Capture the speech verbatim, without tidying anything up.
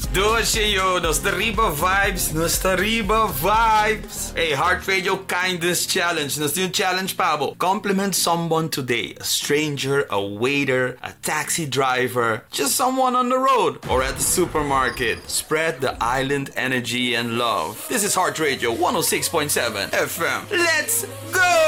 Doce Nostariba Vibes, Nostariba Vibes. Hey, Heart Radio Kindness Challenge. Nas yung challenge pa bo. Compliment someone today. A stranger, a waiter, a taxi driver, just someone on the road or at the supermarket. Spread the island energy and love. This is Heart Radio one oh six point seven F M. Let's go!